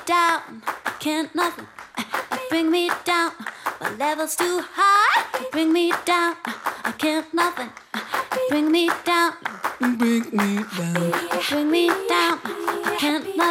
down, I can't nothing. Bring me down, my level's too high. Bring me down, I can't nothing. Bring me down, Bring me down. bring me down, I can't nothing.